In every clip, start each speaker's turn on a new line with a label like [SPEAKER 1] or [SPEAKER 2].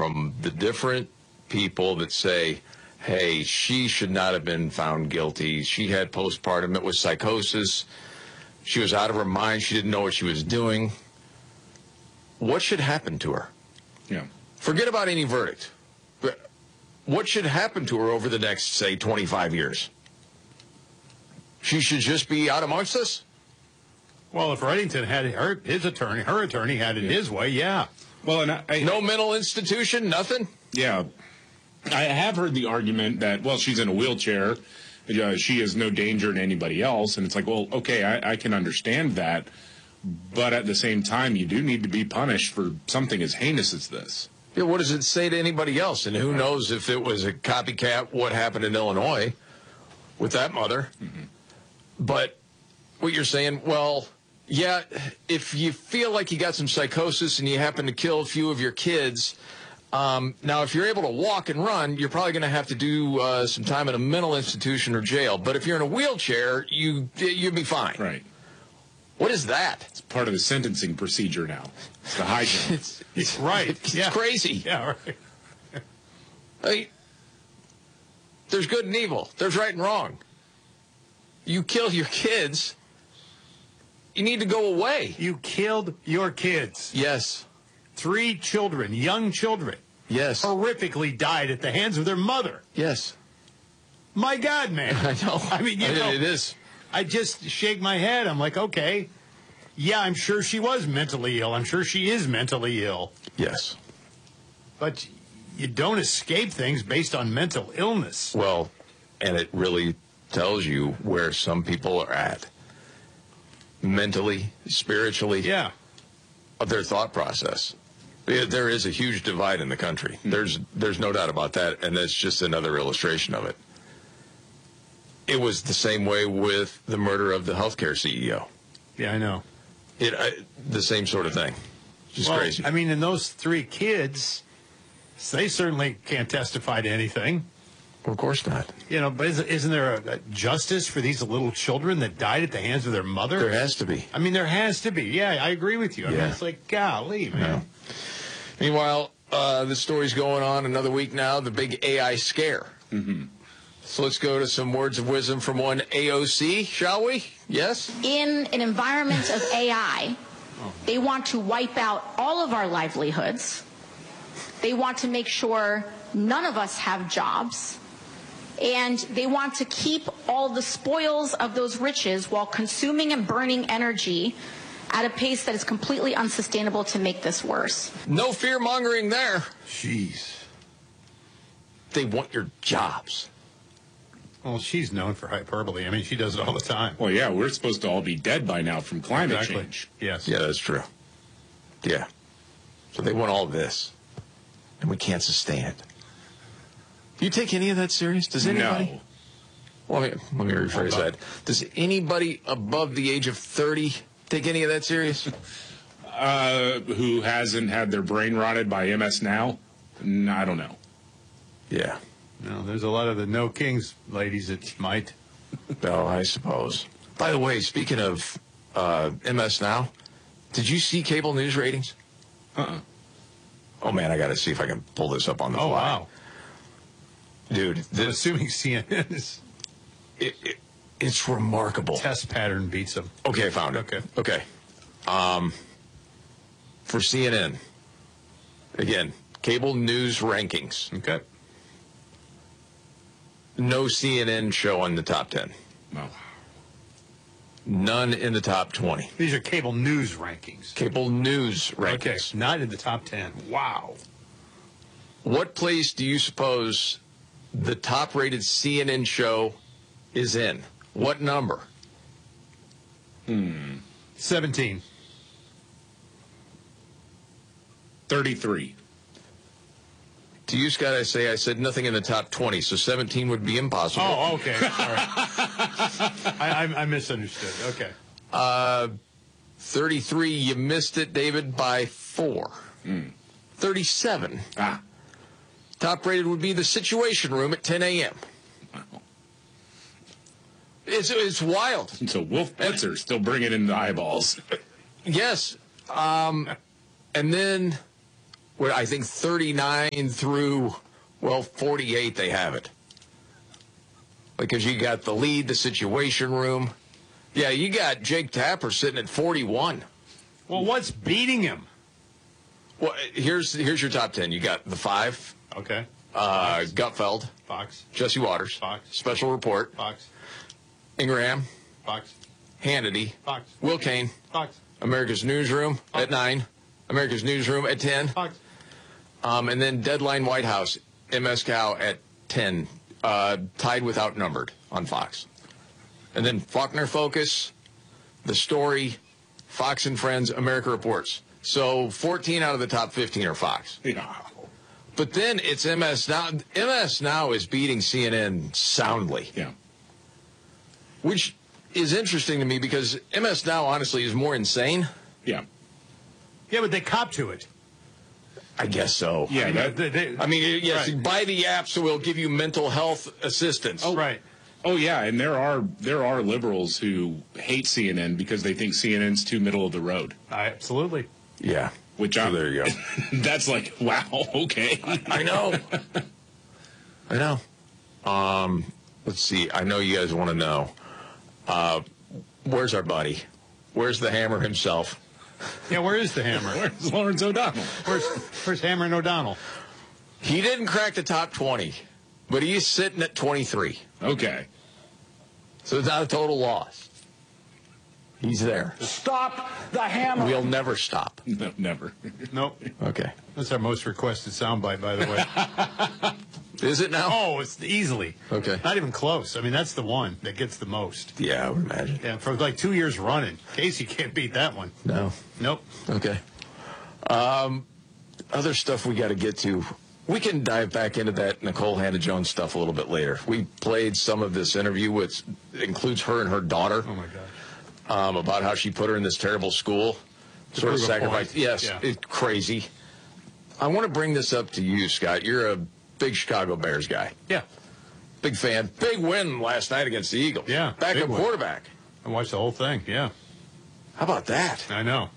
[SPEAKER 1] from the different people that say, hey, she should not have been found guilty. She had postpartum. It was psychosis. She was out of her mind. She didn't know what she was doing. What should happen to her?
[SPEAKER 2] Yeah.
[SPEAKER 1] Forget about any verdict. But what should happen to her over the next, say, 25 years? She should just be out amongst us?
[SPEAKER 3] Well, if Reddington had her attorney had it his way, yeah.
[SPEAKER 2] Well, and
[SPEAKER 1] no mental institution, nothing?
[SPEAKER 2] Yeah. I have heard the argument that, well, she's in a wheelchair. She is no danger to anybody else. And it's like, well, okay, I can understand that. But at the same time, you do need to be punished for something as heinous as this.
[SPEAKER 1] Yeah, what does it say to anybody else? And who knows if it was a copycat, what happened in Illinois with that mother. Mm-hmm. But what you're saying, well, yeah, if you feel like you got some psychosis and you happen to kill a few of your kids, now if you're able to walk and run, you're probably going to have to do some time in a mental institution or jail. But if you're in a wheelchair, you'd be fine.
[SPEAKER 2] Right.
[SPEAKER 1] What is that?
[SPEAKER 2] It's part of the sentencing procedure now. It's the hygiene.
[SPEAKER 1] It's right. It's crazy.
[SPEAKER 3] Yeah, right.
[SPEAKER 1] There's good and evil. There's right and wrong. You kill your kids, you need to go away.
[SPEAKER 3] You killed your kids.
[SPEAKER 1] Yes.
[SPEAKER 3] 3 children, young children.
[SPEAKER 1] Yes.
[SPEAKER 3] Horrifically died at the hands of their mother.
[SPEAKER 1] Yes.
[SPEAKER 3] My God, man.
[SPEAKER 1] I know.
[SPEAKER 3] I mean,
[SPEAKER 1] it is.
[SPEAKER 3] I just shake my head. I'm like, okay, yeah, I'm sure she was mentally ill. I'm sure she is mentally ill.
[SPEAKER 1] Yes.
[SPEAKER 3] But you don't escape things based on mental illness.
[SPEAKER 1] Well, and it really tells you where some people are at. Mentally, spiritually.
[SPEAKER 3] Yeah.
[SPEAKER 1] Of their thought process. There is a huge divide in the country. There's no doubt about that, and that's just another illustration of it. It was the same way with the murder of the healthcare CEO.
[SPEAKER 3] Yeah, I know.
[SPEAKER 1] The same sort of thing. Just crazy.
[SPEAKER 3] I mean, and those 3 kids, they certainly can't testify to anything.
[SPEAKER 1] Well, of course not.
[SPEAKER 3] You know, but isn't there a justice for these little children that died at the hands of their mother?
[SPEAKER 1] There has to be.
[SPEAKER 3] I mean, there has to be. Yeah, I agree with you. I mean, it's like, golly, man.
[SPEAKER 1] Yeah. Meanwhile, the story's going on another week now, the big AI scare.
[SPEAKER 2] Mm-hmm.
[SPEAKER 1] So let's go to some words of wisdom from one AOC, shall we? Yes?
[SPEAKER 4] In an environment of AI, they want to wipe out all of our livelihoods. They want to make sure none of us have jobs. And they want to keep all the spoils of those riches while consuming and burning energy at a pace that is completely unsustainable to make this worse.
[SPEAKER 1] No fear-mongering there.
[SPEAKER 3] Jeez.
[SPEAKER 1] They want your jobs.
[SPEAKER 3] Well, she's known for hyperbole. I mean, she does it all the time.
[SPEAKER 2] Well, yeah, we're supposed to all be dead by now from climate change.
[SPEAKER 3] Yes.
[SPEAKER 1] Yeah, that's true. Yeah. So they want all this, and we can't sustain it. Do you take any of that serious? Does anybody?
[SPEAKER 2] No.
[SPEAKER 1] Well, let me rephrase that. Does anybody above the age of 30 take any of that serious?
[SPEAKER 2] Who hasn't had their brain rotted by MS now? I don't know.
[SPEAKER 1] Yeah.
[SPEAKER 3] No, there's a lot of the No Kings ladies that might.
[SPEAKER 1] No, I suppose. By the way, speaking of MS Now, did you see cable news ratings? Oh, man, I got to see if I can pull this up on the fly.
[SPEAKER 3] Oh, wow.
[SPEAKER 1] Dude.
[SPEAKER 3] I'm assuming CNN is...
[SPEAKER 1] It's remarkable.
[SPEAKER 3] Test pattern beats them.
[SPEAKER 1] Okay, I found it. Okay. For CNN, again, cable news rankings.
[SPEAKER 3] Okay.
[SPEAKER 1] No CNN show in the top 10.
[SPEAKER 2] No.
[SPEAKER 1] None in the top 20.
[SPEAKER 3] These are cable news rankings.
[SPEAKER 1] Cable news rankings.
[SPEAKER 3] Okay, not in the top 10. Wow.
[SPEAKER 1] What place do you suppose the top-rated CNN show is in? What number?
[SPEAKER 3] 17.
[SPEAKER 2] 33.
[SPEAKER 1] To you, Scott, I said nothing in the top 20, so 17 would be impossible.
[SPEAKER 3] Oh, okay. Sorry. I misunderstood. Okay.
[SPEAKER 1] 33, you missed it, David, by 4. 37. Top rated would be the Situation Room at 10 a.m. It's wild.
[SPEAKER 2] So Wolf Blitzer still bringing in the eyeballs.
[SPEAKER 1] Yes. And then I think 39 through, 48 they have it. Because you got the lead, the Situation Room. Yeah, you got Jake Tapper sitting at 41.
[SPEAKER 3] Well, what's beating him?
[SPEAKER 1] Well, here's your top 10. You got the 5.
[SPEAKER 3] Okay.
[SPEAKER 1] Gutfeld.
[SPEAKER 3] Fox.
[SPEAKER 1] Jesse Waters.
[SPEAKER 3] Fox.
[SPEAKER 1] Special Report.
[SPEAKER 3] Fox.
[SPEAKER 1] Ingraham.
[SPEAKER 3] Fox.
[SPEAKER 1] Hannity.
[SPEAKER 3] Fox.
[SPEAKER 1] Will Kane.
[SPEAKER 3] Fox.
[SPEAKER 1] America's Newsroom
[SPEAKER 3] Fox.
[SPEAKER 1] at 9. America's Newsroom at 10.
[SPEAKER 3] Fox.
[SPEAKER 1] And then Deadline White House, MS Cow at 10. Tied with Outnumbered on Fox. And then Faulkner Focus, The Story, Fox and Friends, America Reports. So 14 out of the top 15 are Fox.
[SPEAKER 2] Yeah.
[SPEAKER 1] But then it's MS Now. MS Now is beating CNN soundly.
[SPEAKER 2] Yeah.
[SPEAKER 1] Which is interesting to me because MS Now, honestly, is more insane.
[SPEAKER 2] Yeah.
[SPEAKER 3] Yeah, but they cop to it.
[SPEAKER 1] I guess so.
[SPEAKER 2] Yeah.
[SPEAKER 1] I mean, yes,
[SPEAKER 3] Right.
[SPEAKER 1] buy the app so we'll give you mental health assistance.
[SPEAKER 3] Oh, right.
[SPEAKER 2] Oh yeah, and there are liberals who hate CNN because they think CNN's too middle of the road.
[SPEAKER 3] Absolutely.
[SPEAKER 1] Yeah.
[SPEAKER 2] Which
[SPEAKER 1] So there you go.
[SPEAKER 2] That's like, wow, okay.
[SPEAKER 1] I know. I know. Let's see. I know you guys want to know. Where's our buddy? Where's the Hammer himself?
[SPEAKER 3] Yeah, where is the Hammer?
[SPEAKER 2] Where's Lawrence O'Donnell?
[SPEAKER 3] Where's Hammer and O'Donnell?
[SPEAKER 1] He didn't crack the top 20, but he's sitting at 23.
[SPEAKER 2] Okay.
[SPEAKER 1] So it's not a total loss. He's there.
[SPEAKER 5] Stop the Hammer.
[SPEAKER 1] We'll never stop.
[SPEAKER 2] No, never.
[SPEAKER 3] Nope.
[SPEAKER 1] Okay.
[SPEAKER 3] That's our most requested soundbite, by the way.
[SPEAKER 1] Is it now?
[SPEAKER 3] Oh, it's easily.
[SPEAKER 1] Okay.
[SPEAKER 3] Not even close. I mean, that's the one that gets the most.
[SPEAKER 1] Yeah, I would imagine.
[SPEAKER 3] Yeah, for like 2 years running. Casey can't beat that one.
[SPEAKER 1] No.
[SPEAKER 3] Nope.
[SPEAKER 1] Okay. Other stuff we got to get to. We can dive back into that Nicole Hannah-Jones stuff a little bit later. We played some of this interview, which includes her and her daughter.
[SPEAKER 3] Oh, my gosh.
[SPEAKER 1] About how she put her in this terrible school. Sort of
[SPEAKER 3] prove a
[SPEAKER 1] sacrifice.
[SPEAKER 3] point.
[SPEAKER 1] Yes,
[SPEAKER 3] Yeah.
[SPEAKER 1] it's crazy. I want to bring this up to you, Scott. You're a big Chicago Bears guy.
[SPEAKER 3] Yeah.
[SPEAKER 1] Big fan. Big win last night against the Eagles.
[SPEAKER 3] Yeah,
[SPEAKER 1] Backup
[SPEAKER 3] big win.
[SPEAKER 1] quarterback.
[SPEAKER 3] I watched the whole thing. Yeah.
[SPEAKER 1] How about that?
[SPEAKER 3] I know.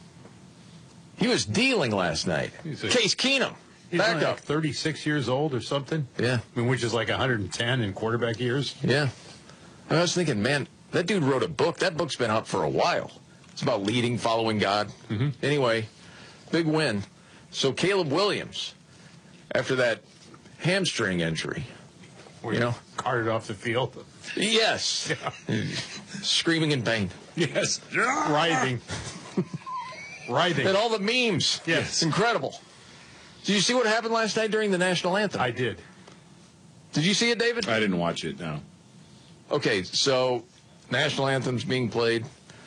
[SPEAKER 1] He was dealing last night.
[SPEAKER 3] He's a-
[SPEAKER 1] Case Keenum.
[SPEAKER 3] He's only
[SPEAKER 1] Backup.
[SPEAKER 3] like 36 years old or something.
[SPEAKER 1] Yeah.
[SPEAKER 3] I mean, which is like 110 in quarterback years.
[SPEAKER 1] Yeah. And I was thinking, man, that dude wrote a book. That book's been out for a while. It's about leading, following God. Mm-hmm. Anyway, big win. So Caleb Williams, after that hamstring injury,
[SPEAKER 3] Where
[SPEAKER 1] you know?
[SPEAKER 3] Carted off the field.
[SPEAKER 1] Yes. Screaming in pain.
[SPEAKER 2] Yes.
[SPEAKER 3] Writhing. Writhing.
[SPEAKER 1] And all the memes.
[SPEAKER 3] Yes.
[SPEAKER 1] Incredible. Did you see what happened last night during the national anthem?
[SPEAKER 3] I did.
[SPEAKER 1] Did you see it, David?
[SPEAKER 2] I didn't watch it, no.
[SPEAKER 1] Okay, so national anthem's being played,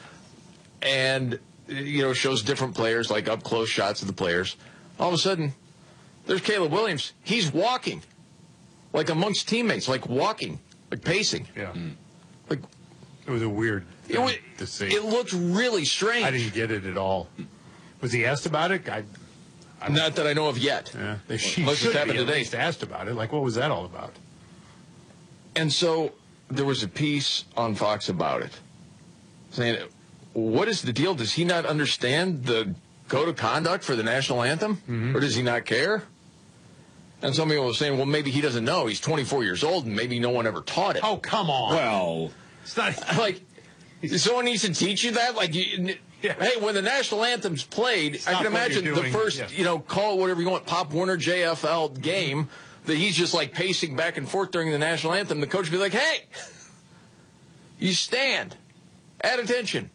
[SPEAKER 1] and shows different players, like up close shots of the players. All of a sudden, there's Caleb Williams. He's walking, like amongst teammates, like walking, like pacing.
[SPEAKER 3] Yeah.
[SPEAKER 1] Like
[SPEAKER 3] It was a weird thing to see.
[SPEAKER 1] it looked really strange.
[SPEAKER 3] I didn't get it at all. Was he asked about it?
[SPEAKER 1] Not that I know of yet.
[SPEAKER 3] Yeah. They
[SPEAKER 1] Unless
[SPEAKER 3] should
[SPEAKER 1] it's
[SPEAKER 3] be
[SPEAKER 1] happened
[SPEAKER 3] at
[SPEAKER 1] today.
[SPEAKER 3] least asked about it. Like, what was that all about?
[SPEAKER 1] And so there was a piece on Fox about it, saying, what is the deal? Does he not understand the code of conduct for the national anthem? Mm-hmm. Or does he not care? And some people were saying, well, maybe he doesn't know. He's 24 years old, and maybe no one ever taught it.
[SPEAKER 3] Oh, come on.
[SPEAKER 2] Well,
[SPEAKER 3] It's not.
[SPEAKER 1] Like, someone needs to teach you that? Like, hey, when the national anthem's played, I can imagine the first, call it whatever you want, Pop Warner JFL game, that he's just like pacing back and forth during the national anthem. The coach would be like, hey, you stand. Add attention.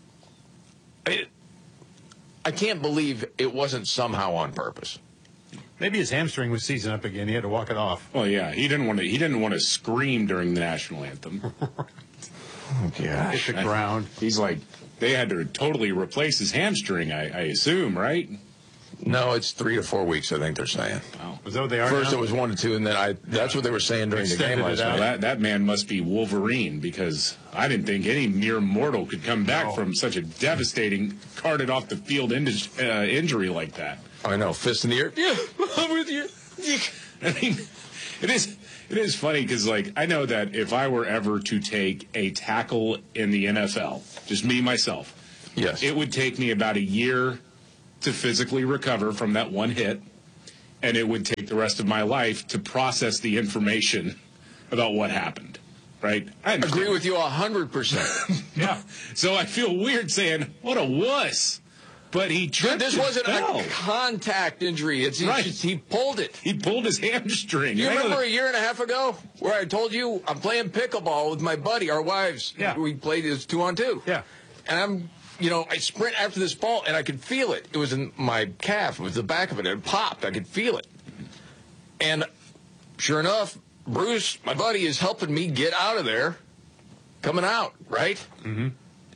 [SPEAKER 1] I can't believe it wasn't somehow on purpose.
[SPEAKER 3] Maybe his hamstring was seizing up again. He had to walk it off.
[SPEAKER 2] well, yeah, he didn't want to scream during the national anthem.
[SPEAKER 1] Oh, gosh.
[SPEAKER 3] Hit the ground.
[SPEAKER 2] He's like, they had to totally replace his hamstring, I assume, right?
[SPEAKER 1] No, it's 3 to 4 weeks, I think they're saying.
[SPEAKER 2] Wow.
[SPEAKER 3] Was that what they are
[SPEAKER 1] First
[SPEAKER 3] now?
[SPEAKER 1] it was 1 to 2, and then that's what they were saying during the game
[SPEAKER 3] Extended it
[SPEAKER 1] last
[SPEAKER 3] out.
[SPEAKER 1] night.
[SPEAKER 2] Well, that man must be Wolverine, because I didn't think any mere mortal could come back from such a devastating, carted off the field injury like that.
[SPEAKER 1] I know, fist in the air. Yeah, I'm with you.
[SPEAKER 2] I mean, it is funny because, like, I know that if I were ever to take a tackle in the NFL, just me, myself,
[SPEAKER 1] Yes.
[SPEAKER 2] it would take me about a year to physically recover from that one hit, and it would take the rest of my life to process the information about what happened. Right? I
[SPEAKER 1] agree with you 100%.
[SPEAKER 2] Yeah. So I feel weird saying, what a wuss. But he tripped.
[SPEAKER 1] This wasn't a contact injury.
[SPEAKER 2] Right.
[SPEAKER 1] He pulled it.
[SPEAKER 2] He pulled his hamstring.
[SPEAKER 1] You remember a year and a half ago where I told you I'm playing pickleball with my buddy, our wives.
[SPEAKER 3] Yeah.
[SPEAKER 1] We played as 2-on-2.
[SPEAKER 3] Yeah.
[SPEAKER 1] And I sprint after this ball, and I could feel it. It was in my calf. It was the back of it. It popped. I could feel it. And sure enough, Bruce, my buddy, is helping me get out of there, coming out, right?
[SPEAKER 3] Mm-hmm.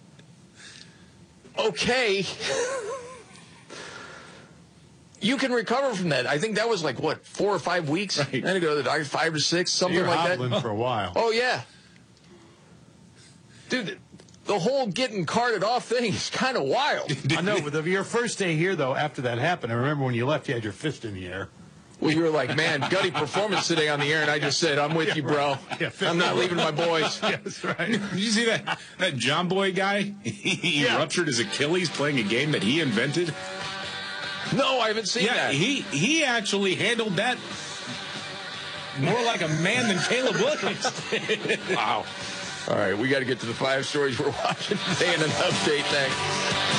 [SPEAKER 1] Okay. You can recover from that. I think that was 4 or 5 weeks?
[SPEAKER 2] Right.
[SPEAKER 1] I had to go to the doctor, 5 or 6, something
[SPEAKER 3] You're
[SPEAKER 1] like
[SPEAKER 3] hobbling
[SPEAKER 1] that.
[SPEAKER 3] for a while.
[SPEAKER 1] Oh, yeah. Dude, the whole getting carted off thing is kind of wild.
[SPEAKER 3] I know, but your first day here, though, after that happened, I remember when you left, you had your fist in the air.
[SPEAKER 1] Well, you were like, man, gutty performance today on the air, and I just said, I'm with you, bro.
[SPEAKER 3] Yeah,
[SPEAKER 1] I'm not leaving my boys.
[SPEAKER 3] Yeah, that's right.
[SPEAKER 2] Did you see that John Boy guy? He ruptured his Achilles playing a game that he invented.
[SPEAKER 1] No, I haven't seen that.
[SPEAKER 2] He actually handled that more like a man than Caleb Williams did.
[SPEAKER 1] Wow. All right, we got to get to the 5 stories we're watching today and an update. Thanks.